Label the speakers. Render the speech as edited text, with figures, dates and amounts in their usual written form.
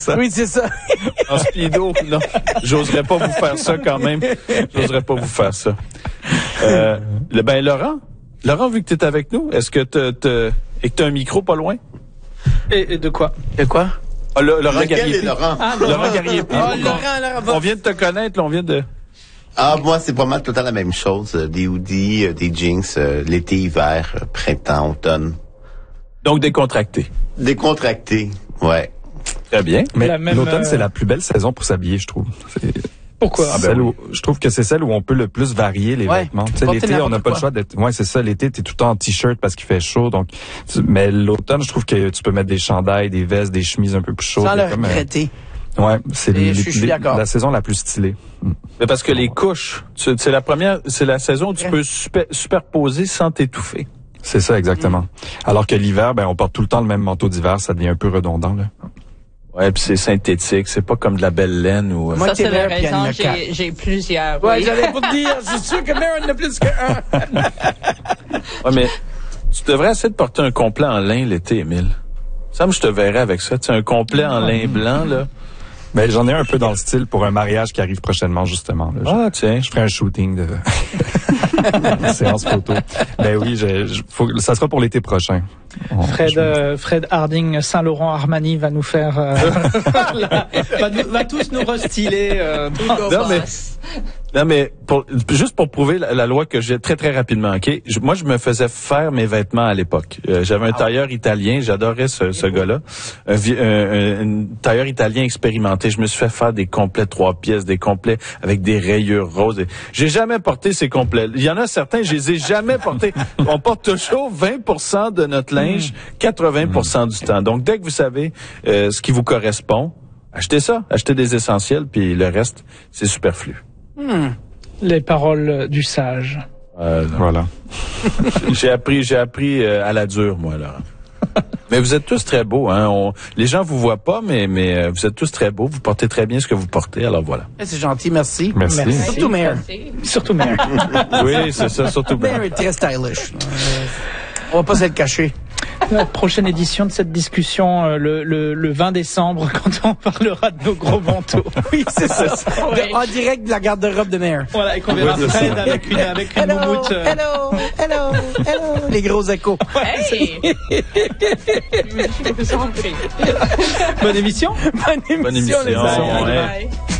Speaker 1: Ça.
Speaker 2: Oui, c'est ça.
Speaker 3: En speedo, non. J'oserais pas vous faire ça quand même. J'oserais pas vous faire ça. Laurent, vu que t'es avec nous, est-ce que t'as un micro pas loin?
Speaker 4: Et de quoi?
Speaker 2: De quoi?
Speaker 3: Ah, Laurent
Speaker 1: Lequel
Speaker 3: Garrier.
Speaker 1: est Laurent?
Speaker 3: Laurent Garrier.
Speaker 2: Laurent.
Speaker 3: On vient de te connaître, là, on vient de...
Speaker 1: Ah, moi, c'est pas mal tout le temps la même chose. Des hoodies, des jeans, l'été, hiver, printemps, automne.
Speaker 3: Donc décontracté.
Speaker 1: Décontracté, ouais.
Speaker 3: Très bien.
Speaker 5: Mais
Speaker 4: même,
Speaker 5: l'automne, c'est la plus belle saison pour s'habiller, je trouve.
Speaker 4: Pourquoi?
Speaker 5: Je trouve que c'est celle où on peut le plus varier les vêtements. Tu sais,
Speaker 2: porter
Speaker 5: l'été, on n'a
Speaker 2: n'importe
Speaker 5: pas le
Speaker 2: quoi.
Speaker 5: choix d'être... Ouais, c'est ça. L'été, t'es tout le temps en t-shirt parce qu'il fait chaud. Donc, mais l'automne, je trouve que tu peux mettre des chandails, des vestes, des chemises un peu plus chaudes.
Speaker 2: Sans le
Speaker 5: comme,
Speaker 2: regretter.
Speaker 5: ouais, c'est
Speaker 2: Et je suis d'accord.
Speaker 5: la saison la plus stylée.
Speaker 3: Mais parce que les couches, c'est la saison où tu peux superposer sans t'étouffer.
Speaker 5: C'est ça, exactement. Alors que l'hiver, on porte tout le temps le même manteau d'hiver. Ça devient un peu redondant, là.
Speaker 3: Ouais, puis c'est synthétique, c'est pas comme de la belle laine ou...
Speaker 2: Moi,
Speaker 6: Ça, c'est la
Speaker 2: Taylor, puis
Speaker 6: raison,
Speaker 2: Anne Lecaille.
Speaker 6: j'ai plusieurs.
Speaker 2: Ouais,
Speaker 6: oui.
Speaker 2: j'allais vous dire, je suis sûr que Mary en a plus qu'un.
Speaker 3: Ouais, mais tu devrais essayer de porter un complet en lin l'été, Émile. Ça me je te verrais avec ça. Tu sais, un complet en lin blanc, là.
Speaker 5: Ben, j'en ai un peu dans le style pour un mariage qui arrive prochainement, justement. Là.
Speaker 3: Ah, tiens.
Speaker 5: Je ferai un shooting de séance photo. Ben oui, ça sera pour l'été prochain.
Speaker 4: Fred Harding, Saint-Laurent Armani va nous faire, va tous nous restyler,
Speaker 3: Non, mais juste pour prouver la loi que j'ai très, très rapidement, OK? Moi, je me faisais faire mes vêtements à l'époque. J'avais un tailleur italien, j'adorais ce gars-là. Un tailleur italien expérimenté. Je me suis fait faire des complets 3 pièces, des complets avec des rayures roses. J'ai jamais porté ces complets. Il y en a certains, je les ai jamais portés. On porte toujours 20% de notre linge, 80% du temps. Donc, dès que vous savez ce qui vous correspond, achetez ça. Achetez des essentiels, puis le reste, c'est superflu.
Speaker 4: les paroles du sage.
Speaker 5: Voilà.
Speaker 3: J'ai appris à la dure, moi, là. Mais vous êtes tous très beaux, hein. Les gens vous voient pas, mais vous êtes tous très beaux. Vous portez très bien ce que vous portez, alors voilà.
Speaker 2: C'est gentil, merci.
Speaker 5: Merci.
Speaker 2: Surtout Mary.
Speaker 4: Surtout Mary.
Speaker 3: Oui, c'est ça, surtout bien.
Speaker 2: Mary est très stylish. On va pas se le cacher.
Speaker 4: La prochaine édition de cette discussion, le 20 décembre, quand on parlera de nos gros manteaux.
Speaker 2: Oui, c'est ça.
Speaker 6: Oui.
Speaker 2: En direct de la garde-robe de Mary.
Speaker 4: Voilà, et qu'on verra
Speaker 3: Oui, c'est
Speaker 4: Fred
Speaker 3: ça.
Speaker 4: avec une moumoute.
Speaker 2: Hello. Les gros échos.
Speaker 6: Hey! Je suis surpris.
Speaker 4: Bonne émission.
Speaker 2: Bonne émission,
Speaker 3: Bonne
Speaker 2: les
Speaker 3: émission,
Speaker 2: amis.
Speaker 3: ouais.
Speaker 6: Bye.